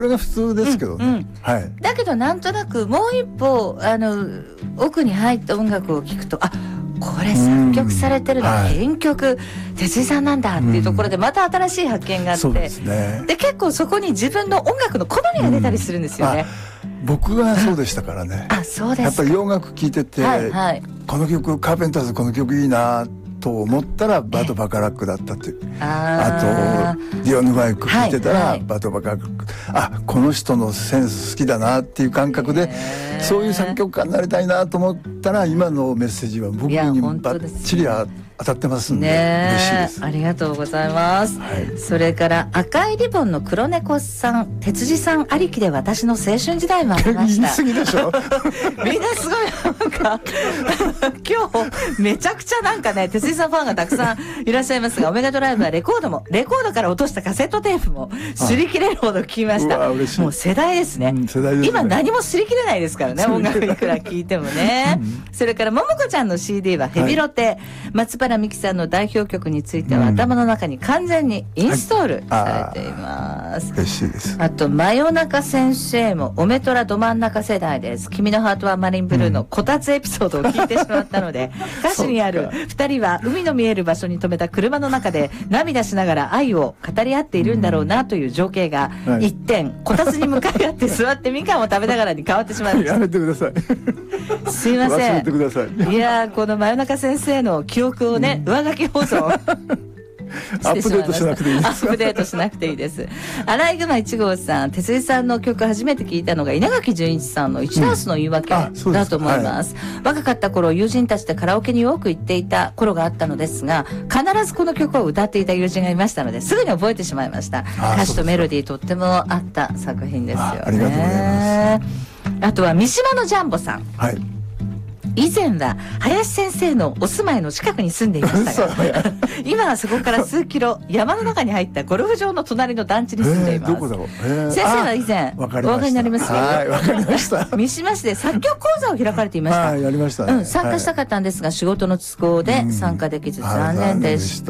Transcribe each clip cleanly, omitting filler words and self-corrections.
これが普通ですけどね、はい、 だけどなんとなくもう一歩奥に入った音楽を聴くと、あ、これ作曲されてるのは原曲、哲井さんなんだっていうところでまた新しい発見があって、そうですね、で結構そこに自分の音楽の好みが出たりするんですよね。 僕がそうでしたからね。 あ、そうですか。 やっぱり洋楽聴いてて、この曲、カーペンターズこの曲いいなと思ったらバト・バカラックだったっていう。あとディオヌ・マイク聴いてたらバト・バカラック、あ、この人のセンス好きだなっていう感覚で、そういう作曲家になりたいなと思ったら、今のメッセージは僕にバッチリ当たってますんで、嬉しいです。 ありがとうございます、それから赤いリボンの黒猫さん、哲司さんありきで私の青春時代もありました。 言い過ぎでしょみんなすごいなんか今日めちゃくちゃなんかね、哲司さんファンがたくさんいらっしゃいますが、オメガドライブはレコードから落としたカセットテープも擦り切れるほど聞きました。もう世代ですね、世代ですね。今何も擦り切れないですからね、音楽いくら聴いてもねそれからももこちゃんの CD はヘビロテ、松原美樹さんの代表曲については頭の中に完全にインストールされています、 嬉しいです。 あと真夜中先生もオメトラど真ん中世代です。君のハートはマリンブルーのこたつエピソードを聞いてしまったので、歌詞にある2人は海の見える場所に止めた車の中で涙しながら愛を語り合っているんだろうなという情景が一転、こたつに向かい合って座ってみかんを食べながらに変わってしまいました。 やめてくださいすいません、 忘れてください。 いやー、この真夜中先生の記憶をね、上書き保存アップデートしなくていいです。 アップデートしなくていいです。アライグマ1号さん、哲井さんの曲初めて聞いたのが稲垣潤一さんの1ダースの言い訳だと思います、若かった頃友人たちでカラオケによく行っていた頃があったのですが、必ずこの曲を歌っていた友人がいましたのですぐに覚えてしまいました。歌詞とメロディーとってもあった作品ですよね。 ありがとうございます。 あとは三島のジャンボさん、以前は林先生のお住まいの近くに住んでいましたが今はそこから数キロ山の中に入ったゴルフ場の隣の団地に住んでいます。 どこだろう。 先生は以前お分かりになりますか。 はい、わかりました。 三島市で作曲講座を開かれていました。 やりましたね。 参加したかったんですが、仕事の都合で参加できず残念でした。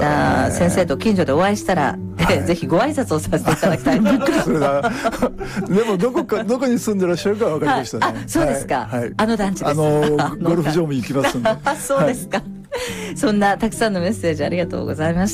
先生と近所でお会いしたらぜひご挨拶をさせていただきたいと思います。 でもどこに住んでらっしゃるかわかりましたね。 あ、そうですか。あの団地です。 ゴルフ場も行きますんで。 そうですか。そんなたくさんのメッセージありがとうございました。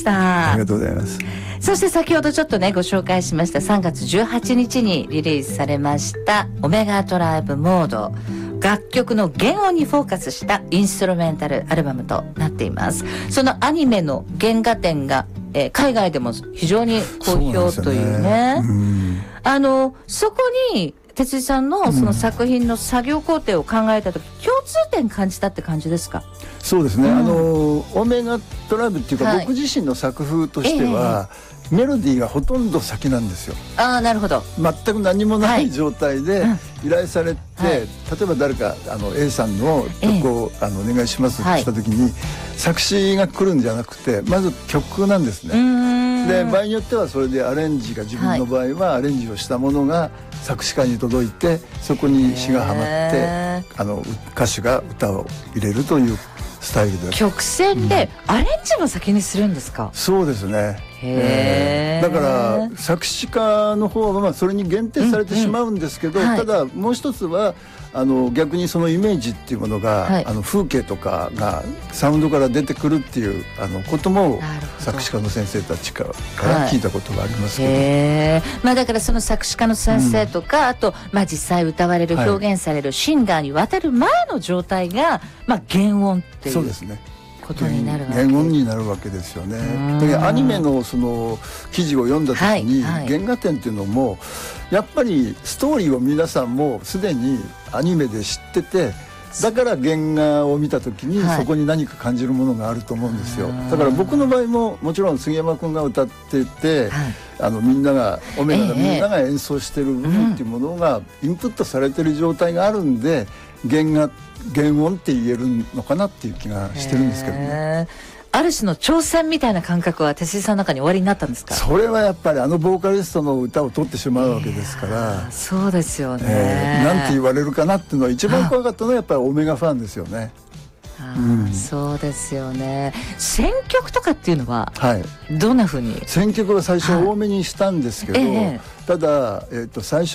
ありがとうございます。 そして先ほどちょっとねご紹介しました3月18日にリリースされましたオメガドライブモード、楽曲の原音にフォーカスしたインストルメンタルアルバムとなっています。そのアニメの原画展が、海外でも非常に好評というね。そこに哲司さんのその作品の作業工程を考えたとき、共通点感じたって感じですか。 そうですね、オメガドライブっていうか、僕自身の作風としては、メロディーがほとんど先なんですよ。 ああ、なるほど。 全く何もない状態で依頼されて、例えば誰かA さんの曲をお願いしますってした時に、作詞が来るんじゃなくてまず曲なんですね。で場合によってはそれでアレンジが、自分の場合はアレンジをしたものが作詞家に届いて、そこに詞がはまって歌手が歌を入れるというスタイルで。 曲線でアレンジも先にするんですか。 そうですね。だから作詞家の方はそれに限定されてしまうんですけど、ただもう一つは逆にそのイメージっていうものが、風景とかがサウンドから出てくるっていうことも作詞家の先生たちから聞いたことがありますけど、 だからその作詞家の先生とか、あと実際歌われる、表現されるシンガーに渡る前の状態が原音っていう。 そうですね、 ことになるわけ。 原音になるわけですよね。アニメのその記事を読んだ時に、原画展っていうのもやっぱりストーリーを皆さんもすでにアニメで知ってて、だから原画を見た時にそこに何か感じるものがあると思うんですよ。だから僕の場合ももちろん杉山君が歌ってて、みんながオメガのみんなが演奏してる部分っていうものがインプットされてる状態があるんで、原音って言えるのかなっていう気がしてるんですけどね。 ある種の挑戦みたいな感覚は哲司さんの中に終わりになったんですか。 それはやっぱりボーカリストの歌を取ってしまうわけですから、 そうですよね、 なんて言われるかなっていうのは一番怖かったのはやっぱりオメガファンですよね。 そうですよね。選曲とかっていうのはどんなふうに。 選曲は最初多めにしたんですけど、ただ最初